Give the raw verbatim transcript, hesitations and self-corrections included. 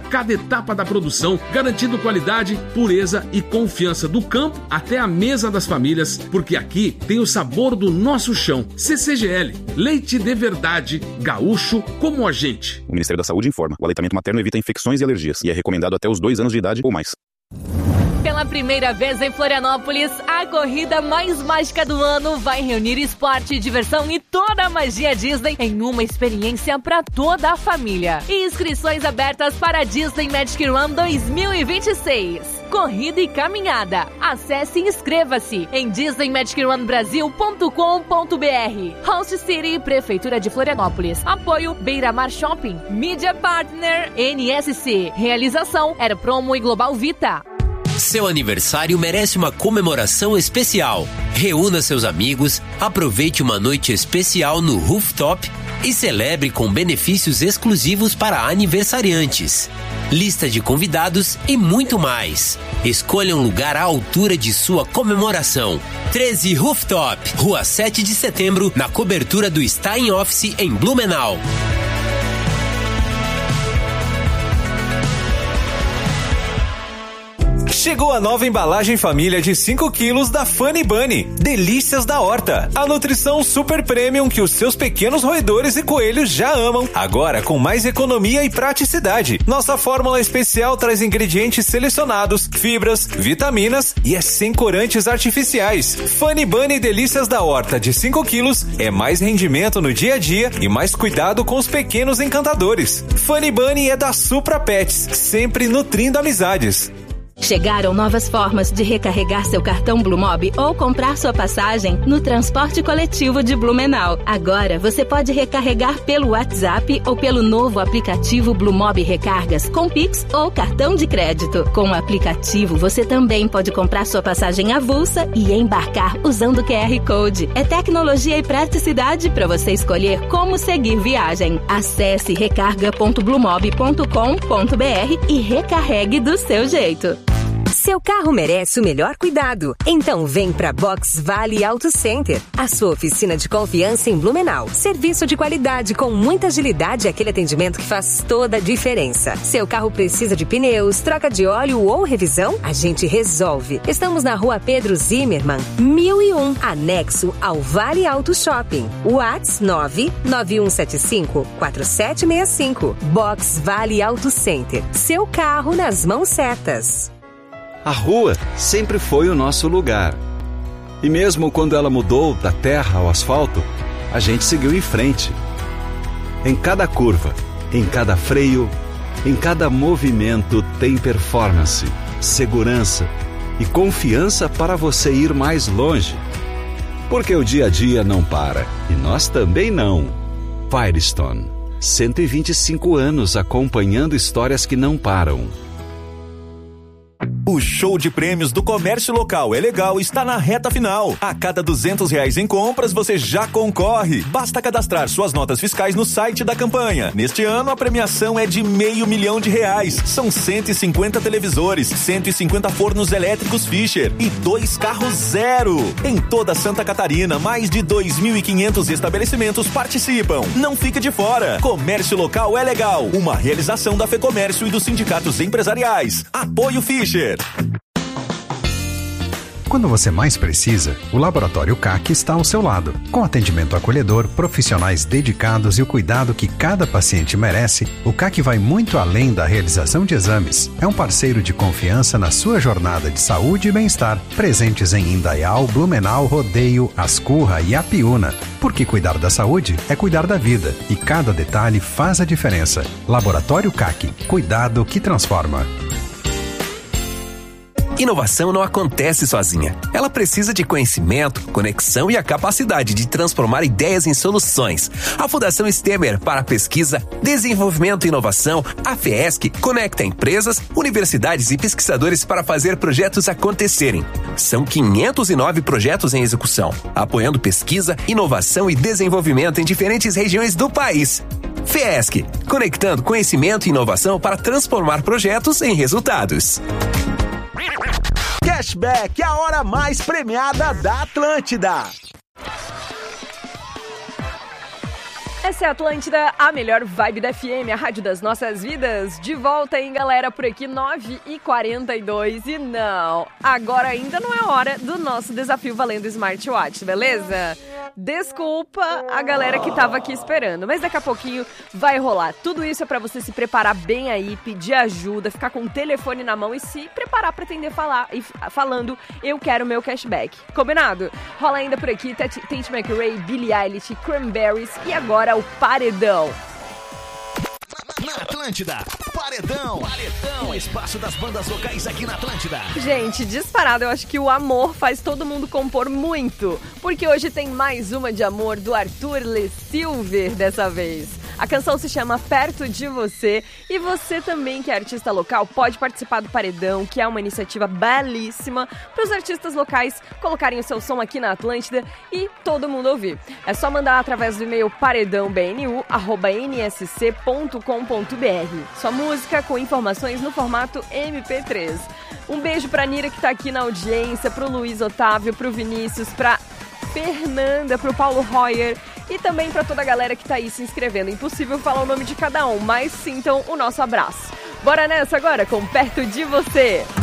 cada etapa da produção, garantindo qualidade, pureza e confiança do campo até a mesa das famílias, porque aqui tem o sabor do nosso chão. C C G L, leite de verdade, gaúcho como a gente. O Ministério da Saúde informa: o aleitamento materno evita infecções e alergias e é recomendado até os dois anos de idade ou mais. Pela primeira vez em Florianópolis, a corrida mais mágica do ano vai reunir esporte, diversão e toda a magia Disney em uma experiência para toda a família. E inscrições abertas para a Disney Magic Run dois mil e vinte e seis. Corrida e caminhada. Acesse e inscreva-se em disney magic run brasil ponto com ponto b r. Host City, Prefeitura de Florianópolis. Apoio Beira Mar Shopping. Mídia Partner N S C. Realização Air Promo e Global Vita. Seu aniversário merece uma comemoração especial. Reúna seus amigos, aproveite uma noite especial no Rooftop e celebre com benefícios exclusivos para aniversariantes. Lista de convidados e muito mais. Escolha um lugar à altura de sua comemoração. treze Rooftop, Rua sete de Setembro, na cobertura do Stein Office em Blumenau. Chegou a nova embalagem família de cinco quilos da Funny Bunny, Delícias da Horta. A nutrição super premium que os seus pequenos roedores e coelhos já amam. Agora com mais economia e praticidade. Nossa fórmula especial traz ingredientes selecionados, fibras, vitaminas e é sem corantes artificiais. Funny Bunny Delícias da Horta de cinco quilos é mais rendimento no dia a dia e mais cuidado com os pequenos encantadores. Funny Bunny é da Supra Pets, sempre nutrindo amizades. Chegaram novas formas de recarregar seu cartão Blumob ou comprar sua passagem no transporte coletivo de Blumenau. Agora você pode recarregar pelo WhatsApp ou pelo novo aplicativo Blumob Recargas com Pix ou cartão de crédito. Com o aplicativo você também pode comprar sua passagem avulsa e embarcar usando o Q R Code. É tecnologia e praticidade para você escolher como seguir viagem. Acesse recarga ponto blumob ponto com ponto b r e recarregue do seu jeito. Seu carro merece o melhor cuidado. Então vem pra Box Vale Auto Center, a sua oficina de confiança em Blumenau. Serviço de qualidade com muita agilidade e aquele atendimento que faz toda a diferença. Seu carro precisa de pneus, troca de óleo ou revisão? A gente resolve. Estamos na Rua Pedro Zimmermann, mil e um, anexo ao Vale Auto Shopping. WhatsApp nove nove um sete cinco quatro sete seis cinco. Box Vale Auto Center. Seu carro nas mãos certas. A rua sempre foi o nosso lugar. E mesmo quando ela mudou da terra ao asfalto, a gente seguiu em frente. Em cada curva, em cada freio, em cada movimento tem performance, segurança e confiança para você ir mais longe. Porque o dia a dia não para, e nós também não. Firestone, cento e vinte e cinco anos acompanhando histórias que não param. O show de prêmios do Comércio Local é Legal está na reta final. A cada duzentos reais em compras, você já concorre. Basta cadastrar suas notas fiscais no site da campanha. Neste ano, a premiação é de meio milhão de reais. São cento e cinquenta televisores, cento e cinquenta fornos elétricos Fischer e dois carros zero. Em toda Santa Catarina, mais de dois mil e quinhentos estabelecimentos participam. Não fique de fora. Comércio Local é Legal. Uma realização da FEComércio e dos sindicatos empresariais. Apoio Fischer. Quando você mais precisa, o Laboratório C A C está ao seu lado. Com atendimento acolhedor, profissionais dedicados e o cuidado que cada paciente merece, o C A C vai muito além da realização de exames. É um parceiro de confiança na sua jornada de saúde e bem-estar. Presentes em Indaial, Blumenau, Rodeio, Ascurra e Apiúna. Porque cuidar da saúde é cuidar da vida. E cada detalhe faz a diferença. Laboratório C A C. Cuidado que transforma. Inovação não acontece sozinha. Ela precisa de conhecimento, conexão e a capacidade de transformar ideias em soluções. A Fundação Stemer para Pesquisa, Desenvolvimento e Inovação, a FESC, conecta empresas, universidades e pesquisadores para fazer projetos acontecerem. São quinhentos e nove projetos em execução, apoiando pesquisa, inovação e desenvolvimento em diferentes regiões do país. FESC, conectando conhecimento e inovação para transformar projetos em resultados. Cashback, a hora mais premiada da Atlântida. Essa é a Atlântida, a melhor vibe da F M, a rádio das nossas vidas. De volta, hein, galera, por aqui, nove e quarenta e dois. E não, agora ainda não é hora do nosso desafio valendo smartwatch, beleza? Desculpa a galera que tava aqui esperando, mas daqui a pouquinho vai rolar. Tudo isso é pra você se preparar bem aí, pedir ajuda, ficar com o telefone na mão e se preparar pra atender falar, e falando, eu quero meu cashback. Combinado? Rola ainda por aqui, Tate McRae, Billie Eilish, Cranberries e agora o Paredão. Na Atlântida, Paredão. Paredão, o espaço das bandas locais aqui na Atlântida. Gente, disparado, eu acho que o amor faz todo mundo compor muito. Porque hoje tem mais uma de amor do Arthur Le Silver dessa vez. A canção se chama Perto de Você e você também, que é artista local, pode participar do Paredão, que é uma iniciativa belíssima para os artistas locais colocarem o seu som aqui na Atlântida e todo mundo ouvir. É só mandar através do e-mail paredão b n u arroba n s c ponto com ponto b r. Sua música com informações no formato M P três. Um beijo pra Nira que tá aqui na audiência, pro Luiz Otávio, pro Vinícius, pra Fernanda, pro Paulo Royer e também pra toda a galera que tá aí se inscrevendo. Impossível falar o nome de cada um, mas sintam o nosso abraço. Bora nessa agora com Perto de Você.